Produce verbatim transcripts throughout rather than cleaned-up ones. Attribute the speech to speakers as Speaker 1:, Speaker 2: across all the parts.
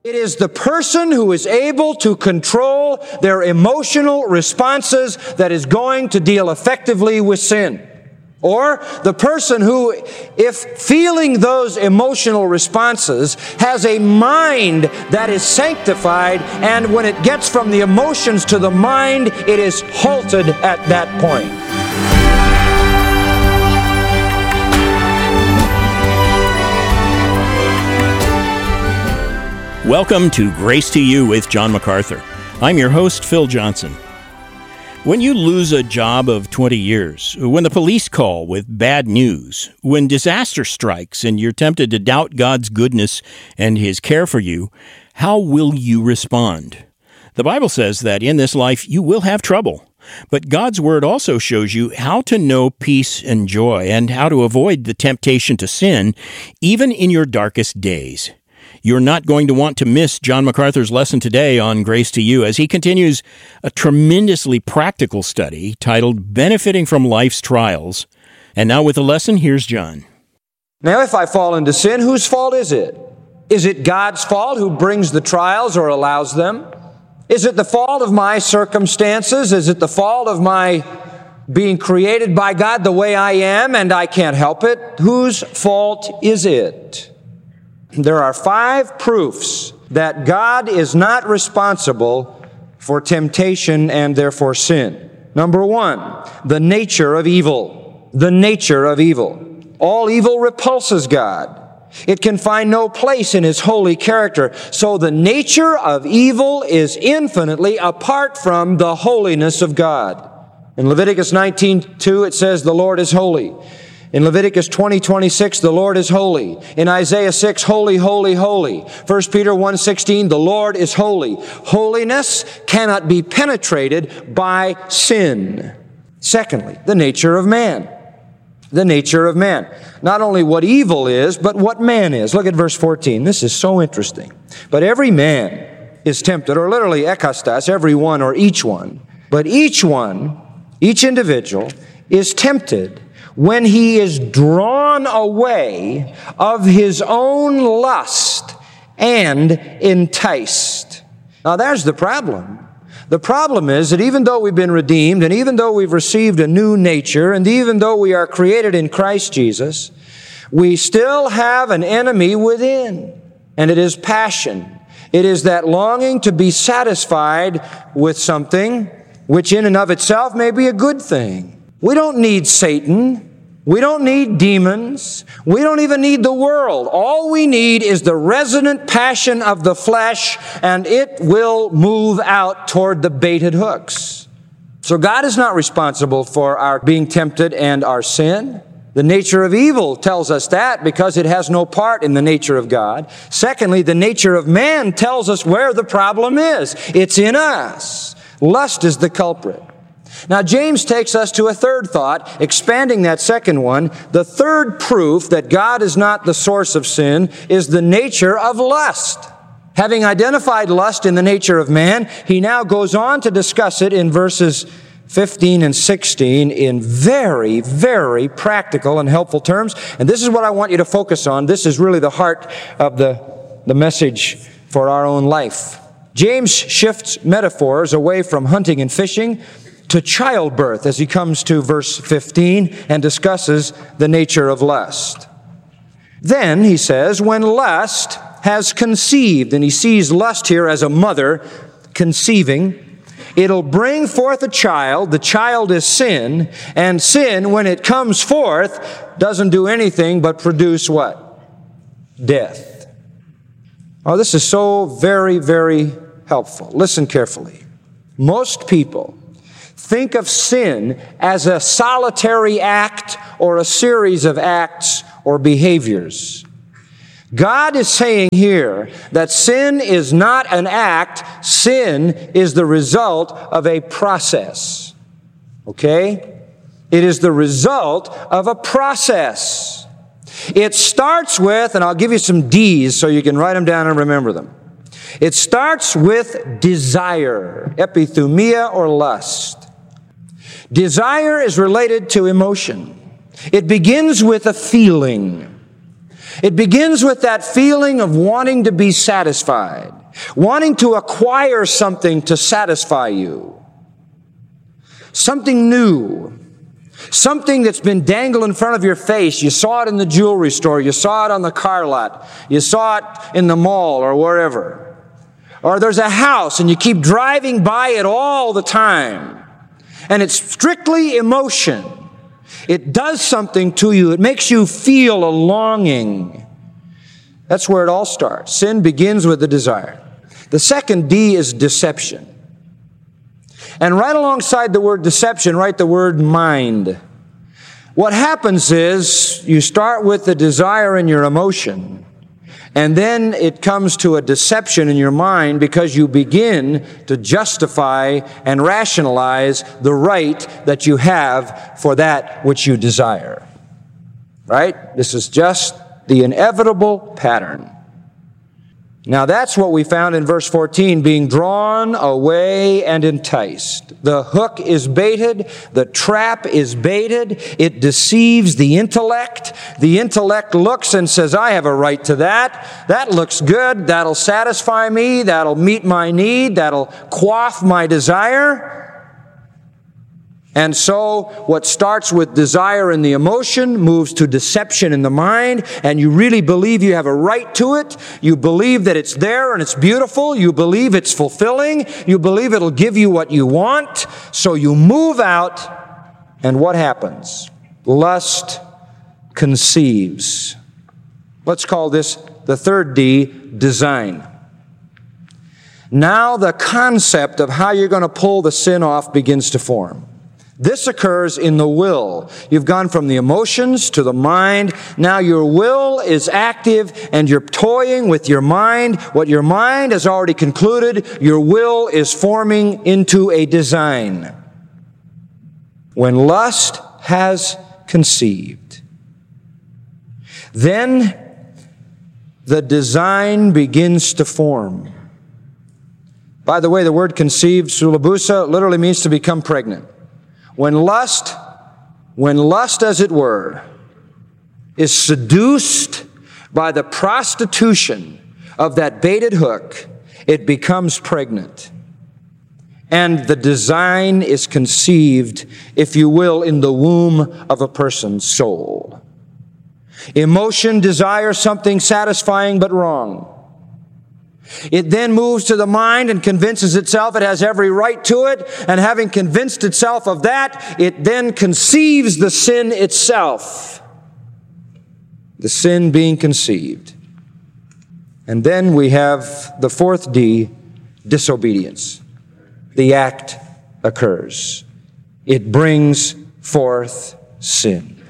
Speaker 1: It is the person who is able to control their emotional responses that is going to deal effectively with sin. Or the person who, if feeling those emotional responses, has a mind that is sanctified, and when it gets from the emotions to the mind, it is halted at that point.
Speaker 2: Welcome to Grace to You with John MacArthur. I'm your host, Phil Johnson. When you lose a job of twenty years, when the police call with bad news, when disaster strikes and you're tempted to doubt God's goodness and His care for you, how will you respond? The Bible says that in this life you will have trouble, but God's Word also shows you how to know peace and joy and how to avoid the temptation to sin, even in your darkest days. You're not going to want to miss John MacArthur's lesson today on Grace to You as he continues a tremendously practical study titled Benefiting from Life's Trials. And now with the lesson, here's John.
Speaker 1: Now, if I fall into sin, whose fault is it? Is it God's fault who brings the trials or allows them? Is it the fault of my circumstances? Is it the fault of my being created by God the way I am and I can't help it? Whose fault is it? There are five proofs that God is not responsible for temptation and therefore sin. Number one, the nature of evil. The nature of evil. All evil repulses God. It can find no place in His holy character. So the nature of evil is infinitely apart from the holiness of God. In Leviticus nineteen two, it says, "The Lord is holy." In Leviticus twenty twenty-six, the Lord is holy. In Isaiah six, holy, holy, holy. First Peter one sixteen, the Lord is holy. Holiness cannot be penetrated by sin. Secondly, the nature of man. The nature of man. Not only what evil is, but what man is. Look at verse fourteen. This is so interesting. But every man is tempted, or literally ekastas, every one or each one. But each one, each individual, is tempted when he is drawn away of his own lust and enticed. Now there's the problem. The problem is that even though we've been redeemed, and even though we've received a new nature, and even though we are created in Christ Jesus, we still have an enemy within, and it is passion. It is that longing to be satisfied with something which in and of itself may be a good thing. We don't need Satan. We don't need demons. We don't even need the world. All we need is the resonant passion of the flesh, and it will move out toward the baited hooks. So God is not responsible for our being tempted and our sin. The nature of evil tells us that because it has no part in the nature of God. Secondly, the nature of man tells us where the problem is. It's in us. Lust is the culprit. Now, James takes us to a third thought, expanding that second one. The third proof that God is not the source of sin is the nature of lust. Having identified lust in the nature of man, he now goes on to discuss it in verses fifteen and sixteen in very, very practical and helpful terms. And this is what I want you to focus on. This is really the heart of the, the message for our own life. James shifts metaphors away from hunting and fishing to childbirth as he comes to verse fifteen and discusses the nature of lust. Then, he says, when lust has conceived, and he sees lust here as a mother conceiving, it'll bring forth a child. The child is sin, and sin, when it comes forth, doesn't do anything but produce what? Death. Oh, this is so very, very helpful. Listen carefully. Most people think of sin as a solitary act or a series of acts or behaviors. God is saying here that sin is not an act. Sin is the result of a process. Okay? It is the result of a process. It starts with, and I'll give you some D's so you can write them down and remember them. It starts with desire, epithumia or lust. Desire is related to emotion. It begins with a feeling. It begins with that feeling of wanting to be satisfied, wanting to acquire something to satisfy you. Something new. Something that's been dangled in front of your face. You saw it in the jewelry store. You saw it on the car lot. You saw it in the mall or wherever. Or there's a house and you keep driving by it all the time. And it's strictly emotion. It does something to you. It makes you feel a longing. That's where it all starts. Sin begins with the desire. The second D is deception. And right alongside the word deception, write the word mind. What happens is you start with the desire in your emotion, and then it comes to a deception in your mind because you begin to justify and rationalize the right that you have for that which you desire. Right? This is just the inevitable pattern. Now that's what we found in verse fourteen, being drawn away and enticed. The hook is baited, the trap is baited, it deceives the intellect. The intellect looks and says, I have a right to that. That looks good, that'll satisfy me, that'll meet my need, that'll quaff my desire. And so what starts with desire in the emotion moves to deception in the mind, and you really believe you have a right to it. You believe that it's there and it's beautiful. You believe it's fulfilling. You believe it'll give you what you want. So you move out, and what happens? Lust conceives. Let's call this the third D, design. Now the concept of how you're going to pull the sin off begins to form. This occurs in the will. You've gone from the emotions to the mind. Now your will is active and you're toying with your mind. What your mind has already concluded, your will is forming into a design. When lust has conceived, then the design begins to form. By the way, the word conceived, sulabusa, literally means to become pregnant. When lust, when lust, as it were, is seduced by the prostitution of that baited hook, it becomes pregnant. And the design is conceived, if you will, in the womb of a person's soul. Emotion desires something satisfying but wrong. It then moves to the mind and convinces itself it has every right to it, and having convinced itself of that, it then conceives the sin itself. The sin being conceived. And then we have the fourth D, disobedience. The act occurs. It brings forth sin.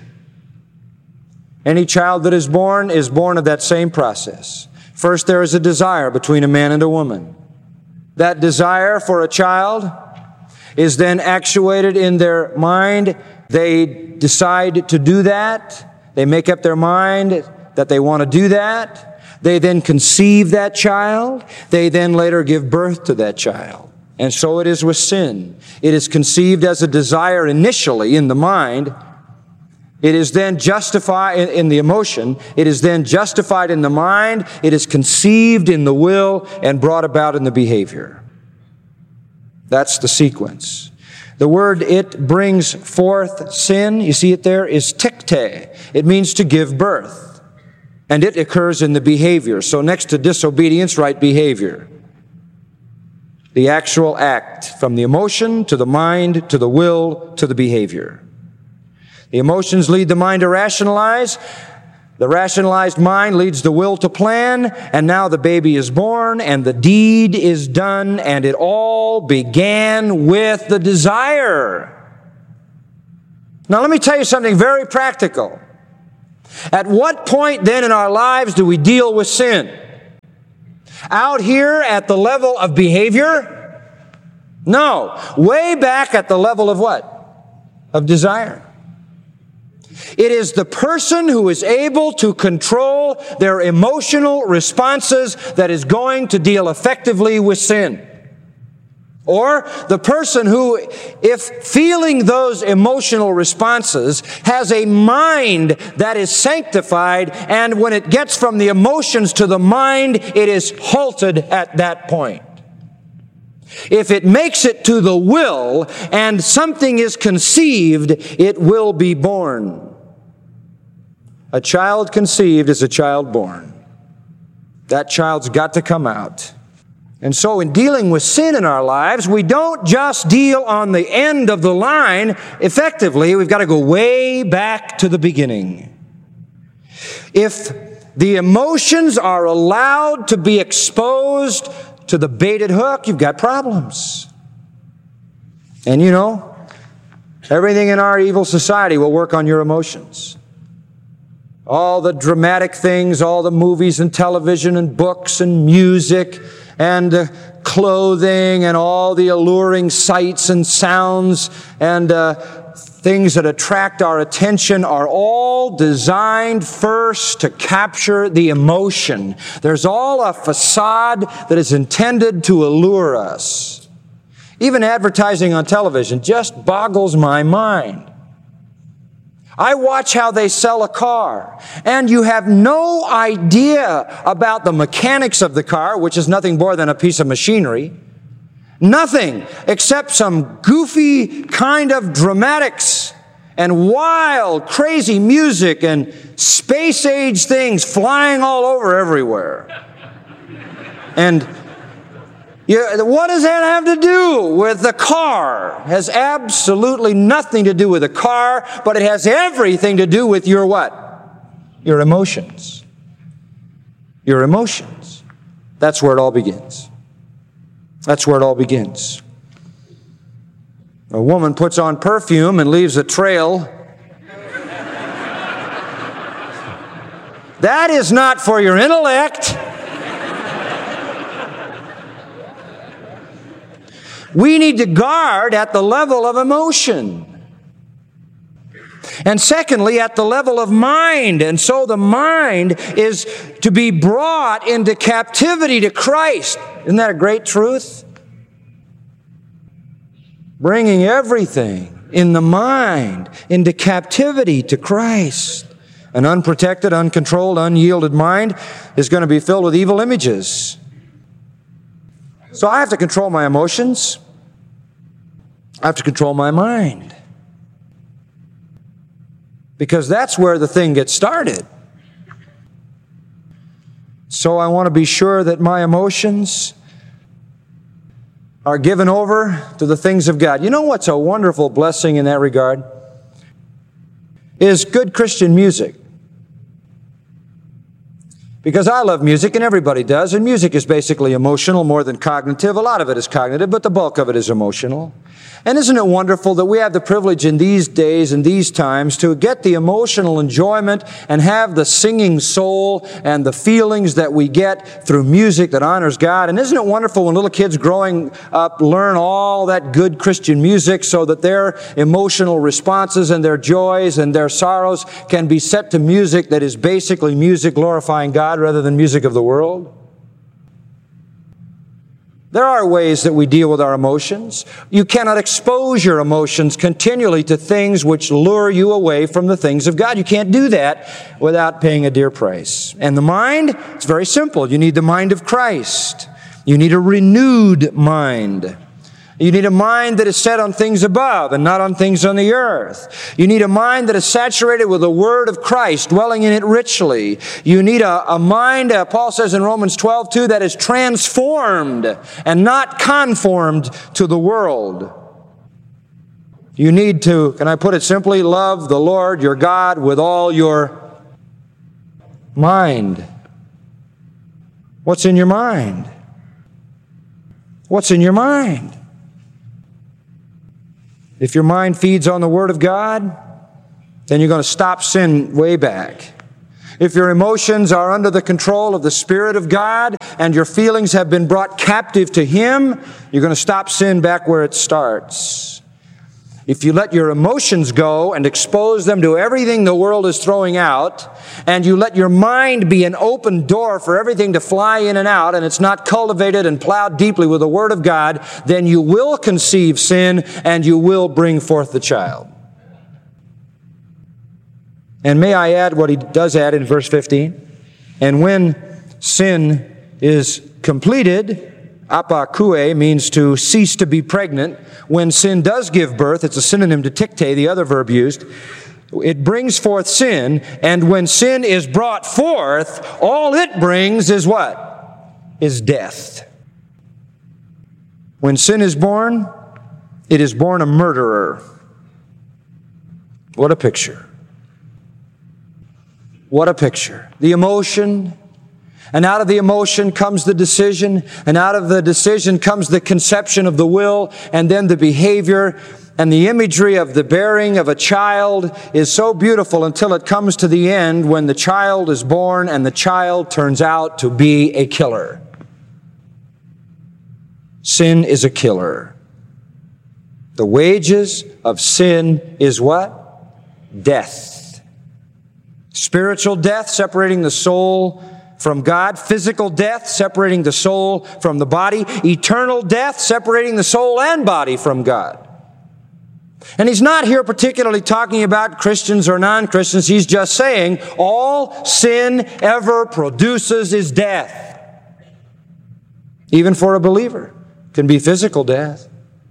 Speaker 1: Any child that is born is born of that same process. First, there is a desire between a man and a woman. That desire for a child is then actuated in their mind. They decide to do that. They make up their mind that they want to do that. They then conceive that child. They then later give birth to that child. And so it is with sin. It is conceived as a desire initially in the mind. It is then justified in, in the emotion. It is then justified in the mind. It is conceived in the will and brought about in the behavior. That's the sequence. The word it brings forth sin, you see it there, is tikte. It means to give birth. And it occurs in the behavior. So next to disobedience, write behavior. The actual act from the emotion to the mind to the will to the behavior. The emotions lead the mind to rationalize. The rationalized mind leads the will to plan. And now the baby is born and the deed is done, and it all began with the desire. Now let me tell you something very practical. At what point then in our lives do we deal with sin? Out here at the level of behavior? No. Way back at the level of what? Of desire. It is the person who is able to control their emotional responses that is going to deal effectively with sin. Or the person who, if feeling those emotional responses, has a mind that is sanctified, and when it gets from the emotions to the mind, it is halted at that point. If it makes it to the will and something is conceived, it will be born. A child conceived is a child born. That child's got to come out. And so in dealing with sin in our lives, we don't just deal on the end of the line effectively. We've got to go way back to the beginning. If the emotions are allowed to be exposed to the baited hook, you've got problems. And you know, everything in our evil society will work on your emotions. All the dramatic things, all the movies and television and books and music and uh, clothing and all the alluring sights and sounds and uh, things that attract our attention are all designed first to capture the emotion. There's all a facade that is intended to allure us. Even advertising on television just boggles my mind. I watch how they sell a car, and you have no idea about the mechanics of the car, which is nothing more than a piece of machinery. Nothing except some goofy kind of dramatics and wild, crazy music and space-age things flying all over everywhere. And you, what does that have to do with the car? It has absolutely nothing to do with the car, but it has everything to do with your what? Your emotions. Your emotions. That's where it all begins. That's where it all begins. A woman puts on perfume and leaves a trail. That is not for your intellect. We need to guard at the level of emotion. And secondly, at the level of mind. And so the mind is to be brought into captivity to Christ. Isn't that a great truth? Bringing everything in the mind into captivity to Christ. An unprotected, uncontrolled, unyielded mind is going to be filled with evil images. So I have to control my emotions. I have to control my mind. Because that's where the thing gets started. So I want to be sure that my emotions are given over to the things of God. You know what's a wonderful blessing in that regard? Is good Christian music. Because I love music, and everybody does, and music is basically emotional more than cognitive. A lot of it is cognitive, but the bulk of it is emotional. And isn't it wonderful that we have the privilege in these days and these times to get the emotional enjoyment and have the singing soul and the feelings that we get through music that honors God? And isn't it wonderful when little kids growing up learn all that good Christian music so that their emotional responses and their joys and their sorrows can be set to music that is basically music glorifying God rather than music of the world? There are ways that we deal with our emotions. You cannot expose your emotions continually to things which lure you away from the things of God. You can't do that without paying a dear price. And the mind, it's very simple. You need the mind of Christ. You need a renewed mind. You need a mind that is set on things above and not on things on the earth. You need a mind that is saturated with the Word of Christ, dwelling in it richly. You need a, a mind, uh, Paul says in Romans twelve two, that is transformed and not conformed to the world. You need to, can I put it simply, love the Lord your God with all your mind. What's in your mind? What's in your mind? If your mind feeds on the Word of God, then you're going to stop sin way back. If your emotions are under the control of the Spirit of God and your feelings have been brought captive to Him, you're going to stop sin back where it starts. if you let your emotions go and expose them to everything the world is throwing out, and you let your mind be an open door for everything to fly in and out, and it's not cultivated and plowed deeply with the Word of God, then you will conceive sin and you will bring forth the child. And may I add what he does add in verse fifteen? And when sin is completed, apakue means to cease to be pregnant. When sin does give birth, it's a synonym to tikte, the other verb used. It brings forth sin, and when sin is brought forth, all it brings is what? Is death. When sin is born, it is born a murderer. What a picture. What a picture. The emotion, and out of the emotion comes the decision, and out of the decision comes the conception of the will, and then the behavior, and the imagery of the bearing of a child is so beautiful until it comes to the end when the child is born and the child turns out to be a killer. Sin is a killer. The wages of sin is what? Death. Spiritual death, separating the soul from God, physical death, separating the soul from the body, eternal death, separating the soul and body from God. And he's not here particularly talking about Christians or non-Christians. He's just saying all sin ever produces is death. Even for a believer, it can be physical death,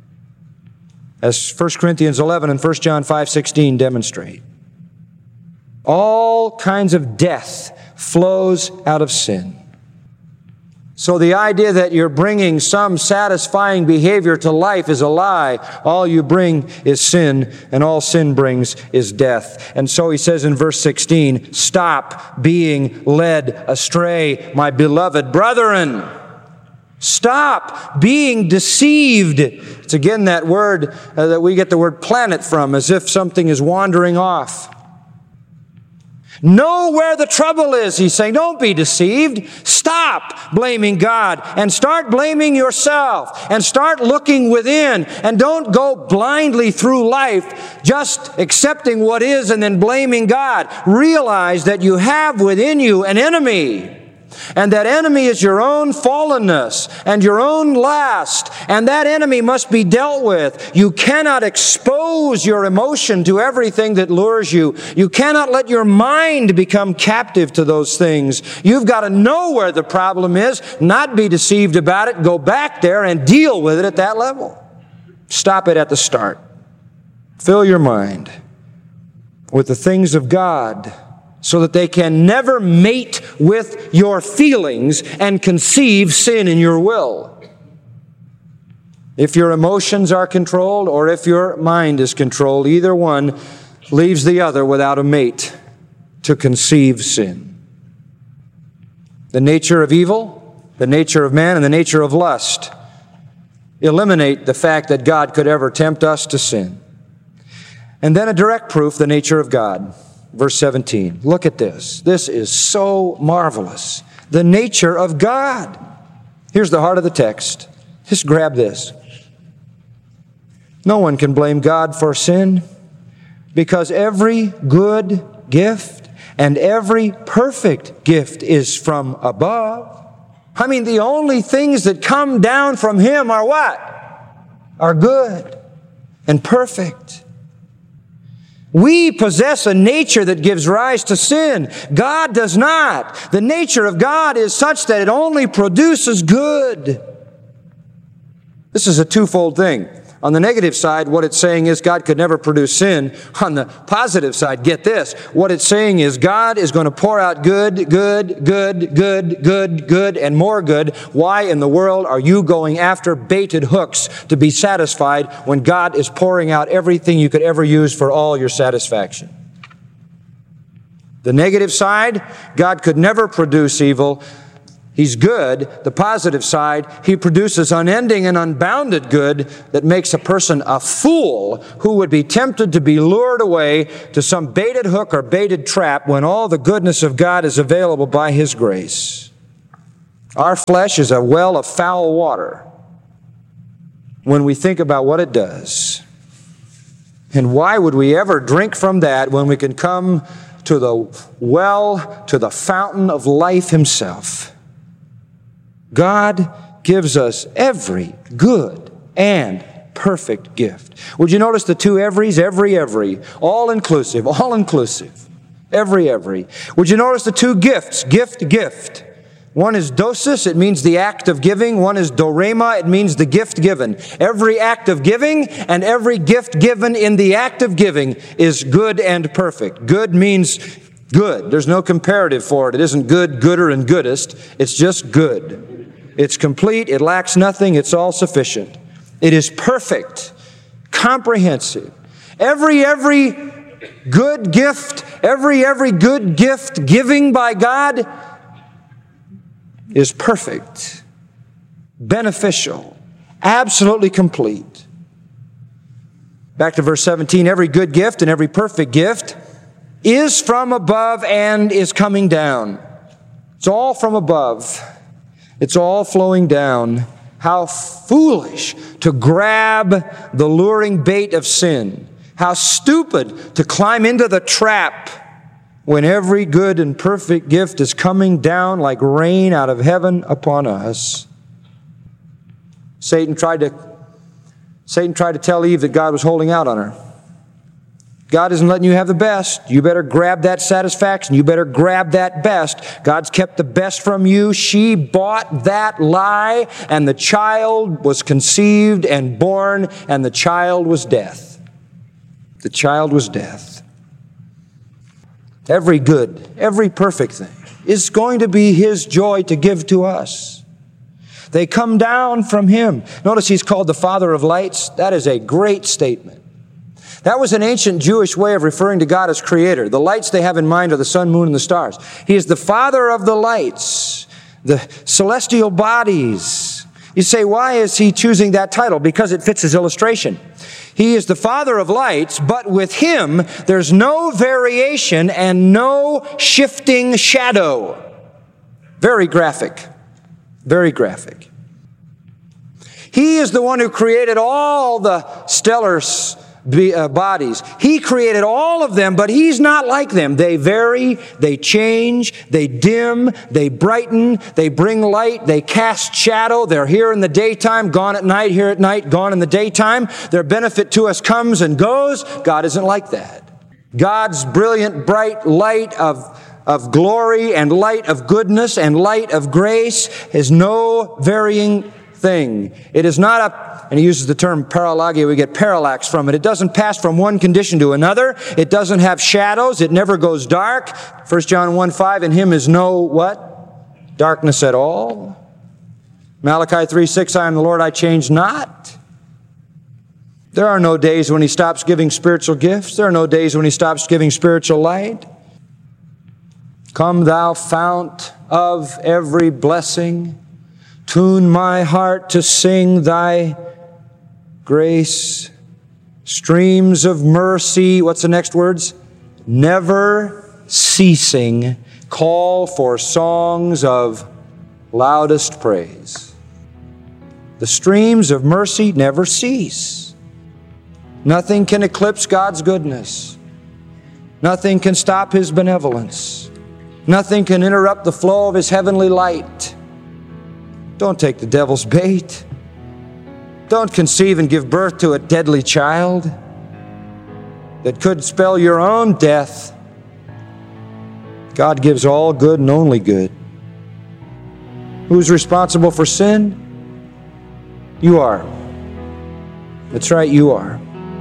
Speaker 1: as First Corinthians eleven and First John five sixteen demonstrate. All kinds of death flows out of sin. So the idea that you're bringing some satisfying behavior to life is a lie. All you bring is sin, and all sin brings is death. And so he says in verse sixteen, stop being led astray, my beloved brethren. Stop being deceived. It's again that word uh, that we get the word planet from, as if something is wandering off. Know where the trouble is, he's saying. Don't be deceived. Stop blaming God and start blaming yourself and start looking within, and don't go blindly through life just accepting what is and then blaming God. Realize that you have within you an enemy. And that enemy is your own fallenness and your own lust. And that enemy must be dealt with. You cannot expose your emotion to everything that lures you. You cannot let your mind become captive to those things. You've got to know where the problem is, not be deceived about it, go back there and deal with it at that level. Stop it at the start. Fill your mind with the things of God, so that they can never mate with your feelings and conceive sin in your will. If your emotions are controlled or if your mind is controlled, either one leaves the other without a mate to conceive sin. The nature of evil, the nature of man, and the nature of lust eliminate the fact that God could ever tempt us to sin. And then a direct proof, the nature of God. Verse seventeen, look at this. This is so marvelous. The nature of God. Here's the heart of the text. Just grab this. No one can blame God for sin, because every good gift and every perfect gift is from above. I mean, the only things that come down from Him are what? Are good and perfect. We possess a nature that gives rise to sin. God does not. The nature of God is such that it only produces good. This is a twofold thing. On the negative side, what it's saying is God could never produce sin. On the positive side, get this. What it's saying is God is going to pour out good, good, good, good, good, good, and more good. Why in the world are you going after baited hooks to be satisfied when God is pouring out everything you could ever use for all your satisfaction? The negative side, God could never produce evil. He's good. The positive side, He produces unending and unbounded good that makes a person a fool who would be tempted to be lured away to some baited hook or baited trap when all the goodness of God is available by His grace. Our flesh is a well of foul water when we think about what it does. And why would we ever drink from that when we can come to the well, to the fountain of life himself? God gives us every good and perfect gift. Would you notice the two everys? Every, every. All inclusive, all inclusive. Every, every. Would you notice the two gifts? Gift, gift. One is dosis, it means the act of giving. One is dorema, it means the gift given. Every act of giving and every gift given in the act of giving is good and perfect. Good means good. There's no comparative for it. It isn't good, gooder, and goodest. It's just good. It's complete. It lacks nothing. It's all sufficient. It is perfect, comprehensive. Every, every good gift, every, every good gift giving by God is perfect, beneficial, absolutely complete. Back to verse seventeen, every good gift and every perfect gift is from above and is coming down. It's all from above. It's all flowing down. How foolish to grab the luring bait of sin. How stupid to climb into the trap when every good and perfect gift is coming down like rain out of heaven upon us. Satan tried to, Satan tried to tell Eve that God was holding out on her. God isn't letting you have the best. You better grab that satisfaction. You better grab that best. God's kept the best from you. She bought that lie, and the child was conceived and born, and the child was death. The child was death. Every good, every perfect thing is going to be His joy to give to us. They come down from Him. Notice He's called the Father of lights. That is a great statement. That was an ancient Jewish way of referring to God as Creator. The lights they have in mind are the sun, moon, and the stars. He is the Father of the lights, the celestial bodies. You say, why is He choosing that title? Because it fits His illustration. He is the Father of lights, but with Him there's no variation and no shifting shadow. Very graphic. Very graphic. He is the one who created all the stellar Be, uh, bodies. He created all of them, but He's not like them. They vary, they change, they dim, they brighten, they bring light, they cast shadow. They're here in the daytime, gone at night, here at night, gone in the daytime. Their benefit to us comes and goes. God isn't like that. God's brilliant, bright light of, of glory and light of goodness and light of grace is no varying thing. It is not a, and he uses the term paralagia, we get parallax from it. It doesn't pass from one condition to another. It doesn't have shadows. It never goes dark. First John one five, in Him is no, what? Darkness at all. Malachi three six, I am the Lord, I change not. There are no days when He stops giving spiritual gifts. There are no days when He stops giving spiritual light. Come thou fount of every blessing, tune my heart to sing Thy grace. Streams of mercy, what's the next words? Never ceasing, call for songs of loudest praise. The streams of mercy never cease. Nothing can eclipse God's goodness. Nothing can stop His benevolence. Nothing can interrupt the flow of His heavenly light. Don't take the devil's bait. Don't conceive and give birth to a deadly child that could spell your own death. God gives all good and only good. Who's responsible for sin? You are. That's right, you are.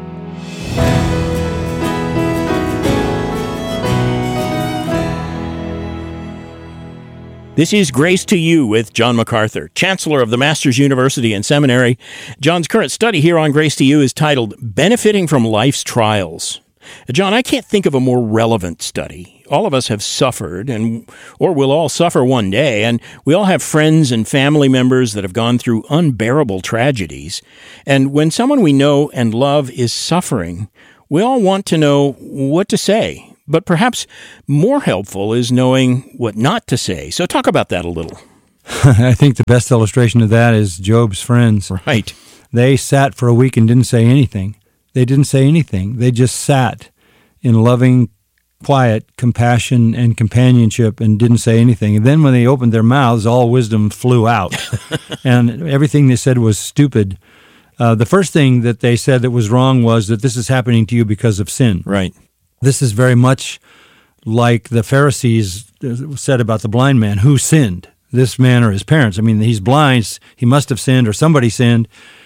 Speaker 2: This is Grace to You with John MacArthur, Chancellor of the Masters University and Seminary. John's current study here on Grace to You is titled Benefiting from Life's Trials. John, I can't think of a more relevant study. All of us have suffered, and or we'll all suffer one day, and we all have friends and family members that have gone through unbearable tragedies. And when someone we know and love is suffering, we all want to know what to say. But perhaps more helpful is knowing what not to say. So talk about that a little.
Speaker 3: I think the best illustration of that is Job's friends.
Speaker 2: Right.
Speaker 3: They sat for a week and didn't say anything. They They didn't say anything. They just sat in loving, quiet compassion and companionship and didn't say anything. And then when they opened their mouths, all wisdom flew out. And everything they said was stupid. Uh, the first thing that they said that was wrong was that this is happening to you because of sin.
Speaker 2: Right.
Speaker 3: This is very much like the Pharisees said about the blind man, who sinned, this man or his parents. I mean, he's blind, he must have sinned or somebody sinned.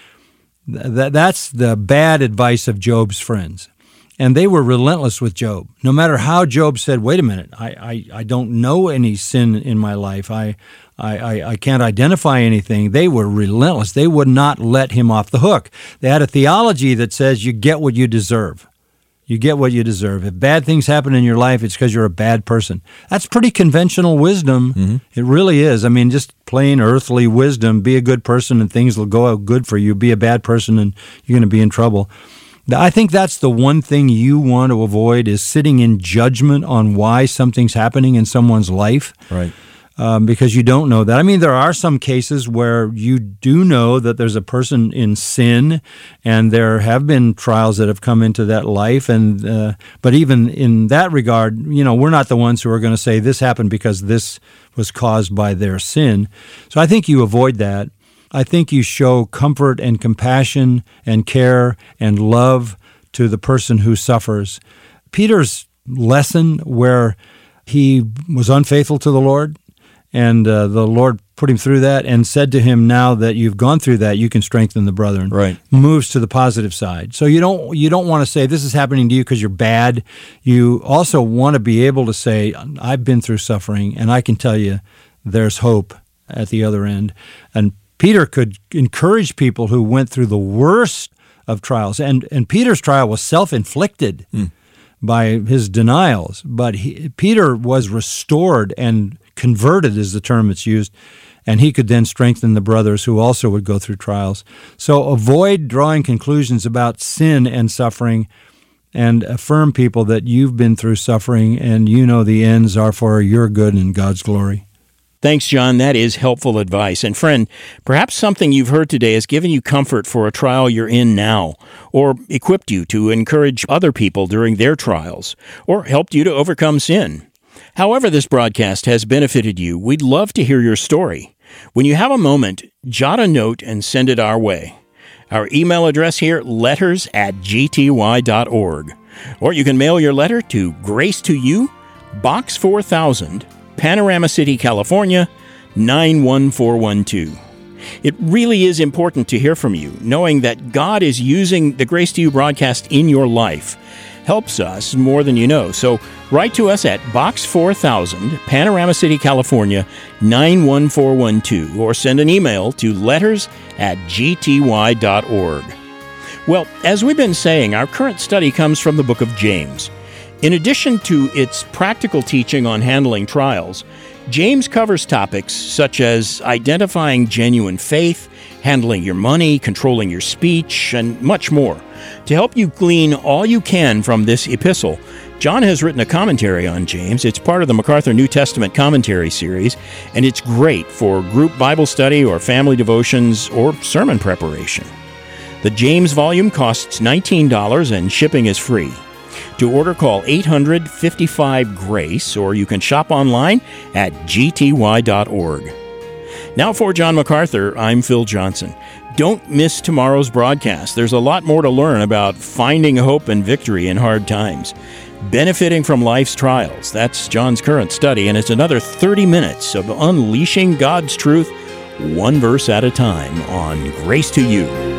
Speaker 3: Th- that's the bad advice of Job's friends. And they were relentless with Job. No matter how Job said, wait a minute, I, I, I don't know any sin in my life. I, I, I, I can't identify anything. They were relentless. They would not let him off the hook. They had a theology that says you get what you deserve. You get what you deserve. If bad things happen in your life, it's because you're a bad person. That's pretty conventional wisdom. Mm-hmm. It really is. I mean, just plain earthly wisdom. Be a good person and things will go out good for you. Be a bad person and you're going to be in trouble. I think that's the one thing you want to avoid is sitting in judgment on why something's happening in someone's life.
Speaker 2: Right.
Speaker 3: Um, because you don't know that. I mean, there are some cases where you do know that there's a person in sin, and there have been trials that have come into that life. And uh, but even in that regard, you know, we're not the ones who are going to say this happened because this was caused by their sin. So I think you avoid that. I think you show comfort and compassion and care and love to the person who suffers. Peter's lesson where he was unfaithful to the Lord, and uh, the Lord put him through that and said to him, now that you've gone through that, you can strengthen the brethren.
Speaker 2: Right.
Speaker 3: Moves to the positive side. So you don't you don't want to say this is happening to you because you're bad. You also want to be able to say, I've been through suffering, and I can tell you there's hope at the other end. And Peter could encourage people who went through the worst of trials. And, and Peter's trial was self-inflicted mm. by his denials. But he, Peter was restored and converted is the term that's used, and he could then strengthen the brothers who also would go through trials. So avoid drawing conclusions about sin and suffering, and affirm people that you've been through suffering and you know the ends are for your good and God's glory.
Speaker 2: Thanks, John. That is helpful advice. And friend, perhaps something you've heard today has given you comfort for a trial you're in now, or equipped you to encourage other people during their trials, or helped you to overcome sin. However this broadcast has benefited you, we'd love to hear your story. When you have a moment, jot a note and send it our way. Our email address here, letters at g t y dot org. Or you can mail your letter to Grace to You, Box four thousand, Panorama City, California, nine one four one two. It really is important to hear from you, knowing that God is using the Grace to You broadcast in your life. Helps us more than you know. So write to us at Box four thousand, Panorama City, California, nine one four one two, or send an email to letters at g t y dot org. Well, as we've been saying, our current study comes from the book of James. In addition to its practical teaching on handling trials, James covers topics such as identifying genuine faith, handling your money, controlling your speech, and much more. To help you glean all you can from this epistle, John has written a commentary on James. It's part of the MacArthur New Testament Commentary series, and it's great for group Bible study or family devotions or sermon preparation. The James volume costs nineteen dollars and shipping is free. To order, call eight hundred, fifty-five, GRACE, or you can shop online at g t y dot org. Now for John MacArthur, I'm Phil Johnson. Don't miss tomorrow's broadcast. There's a lot more to learn about finding hope and victory in hard times. Benefiting from life's trials. That's John's current study, and it's another thirty minutes of unleashing God's truth, one verse at a time, on Grace to You.